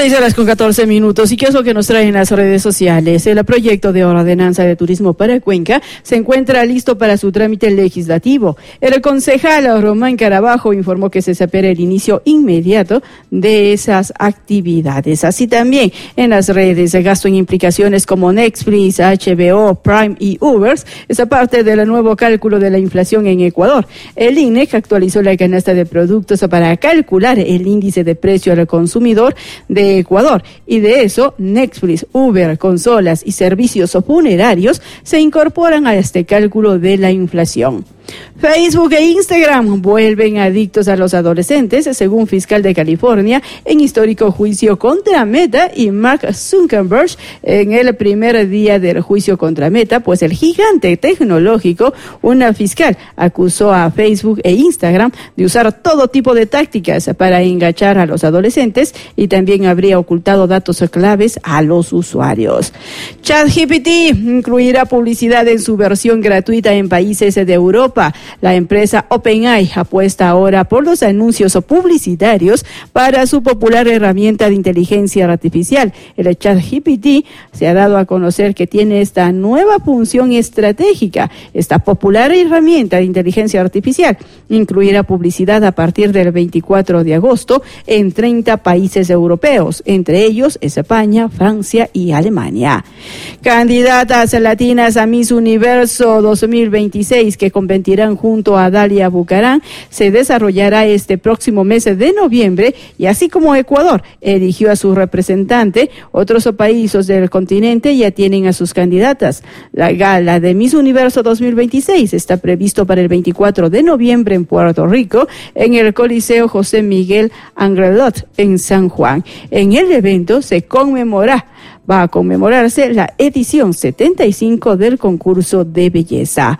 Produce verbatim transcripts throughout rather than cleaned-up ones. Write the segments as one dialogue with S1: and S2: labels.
S1: Seis horas con catorce minutos. ¿Y qué es lo que nos traen las redes sociales? El proyecto de ordenanza de turismo para Cuenca se encuentra listo para su trámite legislativo. El concejal Román Carabajo informó que se espera el inicio inmediato de esas actividades. Así también en las redes de gasto en implicaciones como Netflix, H B O, Prime y Ubers. Esa parte del nuevo cálculo de la inflación en Ecuador. El I N E C actualizó la canasta de productos para calcular el índice de precio al consumidor de Ecuador, y de eso Netflix, Uber, consolas y servicios funerarios se incorporan a este cálculo de la inflación. Facebook e Instagram vuelven adictos a los adolescentes, según fiscal de California, en histórico juicio contra Meta y Mark Zuckerberg en el primer día del juicio contra Meta, pues el gigante tecnológico, una fiscal, acusó a Facebook e Instagram de usar todo tipo de tácticas para enganchar a los adolescentes y también habría ocultado datos claves a los usuarios. ChatGPT incluirá publicidad en su versión gratuita en países de Europa. La empresa OpenAI apuesta ahora por los anuncios publicitarios para su popular herramienta de inteligencia artificial. El ChatGPT se ha dado a conocer que tiene esta nueva función estratégica. Esta popular herramienta de inteligencia artificial incluirá publicidad a partir del veinticuatro de agosto en treinta países europeos, entre ellos España, Francia y Alemania. Candidatas latinas a Miss Universo dos mil veintiséis que competirán junto a Dalia Bucarán se desarrollará este próximo mes de noviembre, y así como Ecuador eligió a su representante, otros países del continente ya tienen a sus candidatas. La gala de Miss Universo dos mil veintiséis está previsto para el veinticuatro de noviembre en Puerto Rico, en el Coliseo José Miguel Angrelot en San Juan. En el evento se conmemora Va a conmemorarse la edición setenta y cinco del concurso de belleza.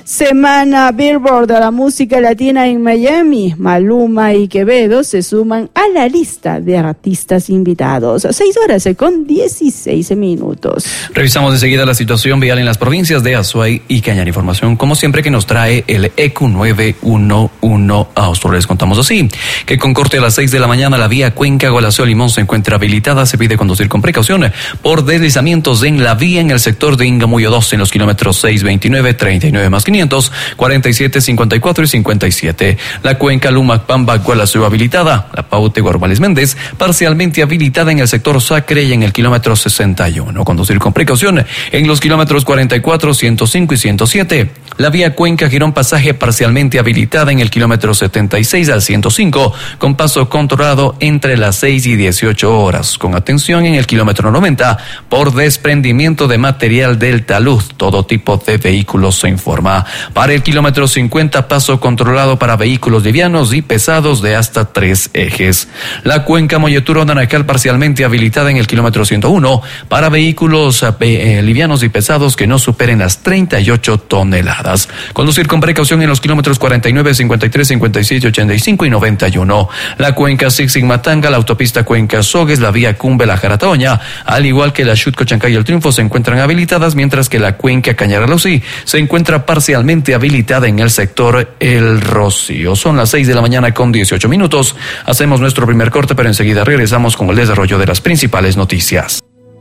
S1: Semana Billboard de la música latina en Miami. Maluma y Quevedo se suman a la lista de artistas invitados. Seis horas con dieciséis minutos.
S2: Revisamos enseguida la situación vial en las provincias de Azuay y Cañar. Información, como siempre, que nos trae el E Q nueve uno uno Austro. Les contamos así, que con corte a las seis de la mañana la vía Cuenca-Gualaceo-Limón se encuentra habilitada. Se pide conducir con precaución por deslizamientos en la vía en el sector de Ingamuyo dos en los kilómetros seis veintinueve, treinta y nueve más quinientos, cuarenta y siete, cincuenta y cuatro y cincuenta y siete. La cuenca Lumac-Pamba-Gualaceo habilitada. La Paute-Guarbales Méndez parcialmente habilitada en el sector Sacre y en el kilómetro sesenta y uno. Conducir con precaución en los kilómetros cuarenta y cuatro, ciento cinco y ciento siete. La vía Cuenca-Girón Pasaje parcialmente habilitada en el kilómetro setenta y seis al ciento cinco, con paso controlado entre las seis y dieciocho horas. Con atención en el kilómetro noventa por desprendimiento de material del talud. Todo tipo de vehículos se informa. Para el kilómetro cincuenta, paso controlado para vehículos livianos y pesados de hasta tres ejes. La cuenca Molleturo-Naranjal parcialmente habilitada en el kilómetro ciento uno para vehículos eh, livianos y pesados que no superen las treinta y ocho toneladas. Conducir con precaución en los kilómetros cuarenta y nueve, cincuenta y tres, cincuenta y siete, ochenta y cinco y noventa y uno. La cuenca Zig-Zig-Matanga, la autopista Cuenca-Sogues, la vía Cumbe-La-Jaratoña, al igual que la Xutco, Chancay y El Triunfo se encuentran habilitadas, mientras que la cuenca Cañar-Alausí se encuentra parcialmente habilitada en el sector El Rocío. Son las seis de la mañana con dieciocho minutos. Hacemos nuestro primer corte, pero enseguida regresamos con el desarrollo de las principales noticias.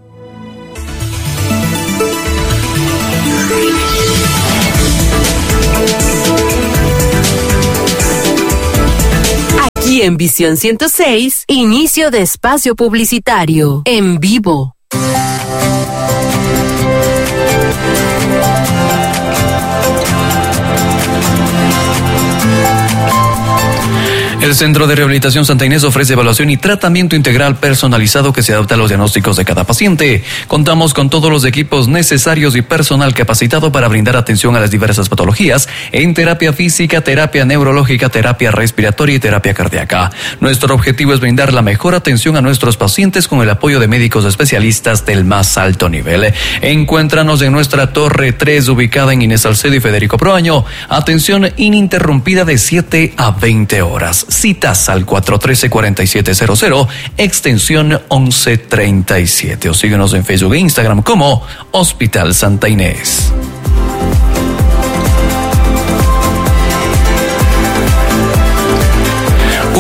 S3: Aquí en Visión ciento seis, inicio de espacio publicitario en vivo.
S2: El Centro de Rehabilitación Santa Inés ofrece evaluación y tratamiento integral personalizado que se adapta a los diagnósticos de cada paciente. Contamos con todos los equipos necesarios y personal capacitado para brindar atención a las diversas patologías en terapia física, terapia neurológica, terapia respiratoria y terapia cardíaca. Nuestro objetivo es brindar la mejor atención a nuestros pacientes con el apoyo de médicos especialistas del más alto nivel. Encuéntranos en nuestra Torre tres, ubicada en Inés Salcedo y Federico Proaño. Atención ininterrumpida de siete a veinte horas. Citas al cuatro uno tres, cuatro siete cero cero, extensión once treinta y siete, o síguenos en Facebook e Instagram como Hospital Santa Inés.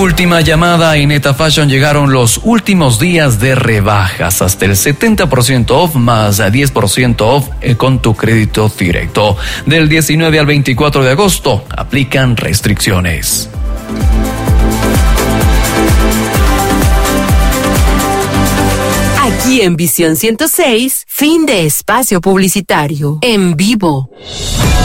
S2: Última llamada. En Neta Fashion llegaron los últimos días de rebajas, hasta el setenta por ciento off más diez por ciento off con tu crédito directo. Del diecinueve al veinticuatro de agosto aplican restricciones.
S3: Aquí en Visión ciento seis, fin de espacio publicitario. En vivo.